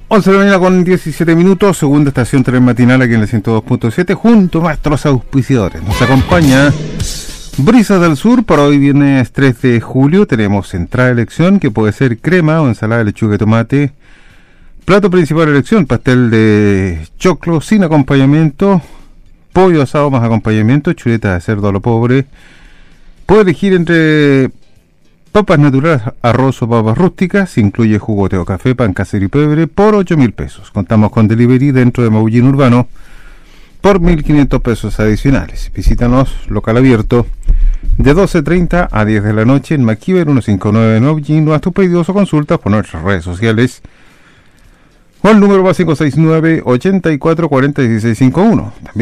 11 de la mañana con 17 minutos, segunda estación tren matinal aquí en el 102.7, junto a nuestros auspiciadores. Nos acompaña Brisas del Sur. Para hoy viernes 3 de julio tenemos entrada de elección, que puede ser crema o ensalada de lechuga y tomate. Plato principal de elección, pastel de choclo sin acompañamiento, pollo asado más acompañamiento, chuleta de cerdo a lo pobre. Puede elegir entre papas naturales, arroz o papas rústicas. Incluye jugo, té o café, pan casero y pebre por 8.000 pesos. Contamos con delivery dentro de Maullín Urbano por 1.500 pesos adicionales. Visítanos, local abierto de 12:30 a 10 de la noche en MacIver 159 en Maullín. Haz tus pedidos o consultas por nuestras redes sociales o el número va 569-8440-1651. También